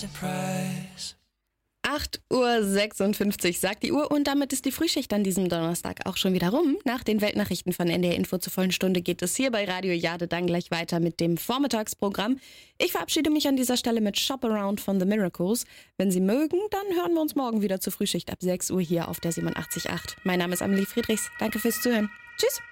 8:56 Uhr sagt die Uhr und damit ist die Frühschicht an diesem Donnerstag auch schon wieder rum. Nach den Weltnachrichten von NDR Info zur vollen Stunde geht es hier bei Radio Jade dann gleich weiter mit dem Vormittagsprogramm. Ich verabschiede mich an dieser Stelle mit Shop Around von The Miracles. Wenn Sie mögen, dann hören wir uns morgen wieder zur Frühschicht ab 6 Uhr hier auf der 87.8. Mein Name ist Amelie Friedrichs. Danke fürs Zuhören. Tschüss.